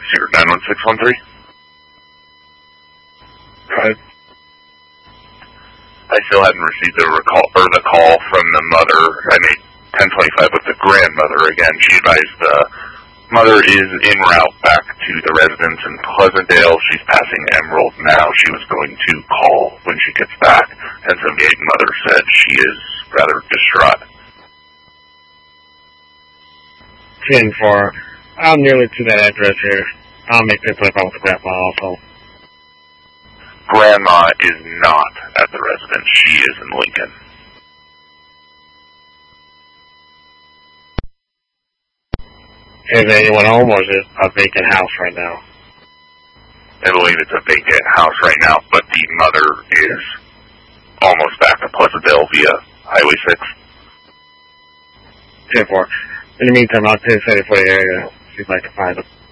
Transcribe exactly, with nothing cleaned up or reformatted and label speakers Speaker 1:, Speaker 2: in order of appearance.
Speaker 1: Secret nine one six one three.
Speaker 2: Right.
Speaker 1: I still hadn't received the recall or the call from the mother. I made ten twenty-five with the grandmother again. She advised the mother is en route back to the residence in Pleasantdale. She's passing Emerald now. She was going to call when she gets back. And seventy-eight mother said she is rather distraught.
Speaker 2: ten four. I'm nearly to that address here. I'll make ten twenty-five with the grandma also.
Speaker 1: Grandma is not at the residence. She is in Lincoln.
Speaker 2: Is there anyone home, or is it a vacant house right now?
Speaker 1: I believe it's a vacant house right now, but the mother is almost back to Pleasantdale via Highway six.
Speaker 2: ten four. In the meantime, I'll ten seventy for the area. See if I can find them.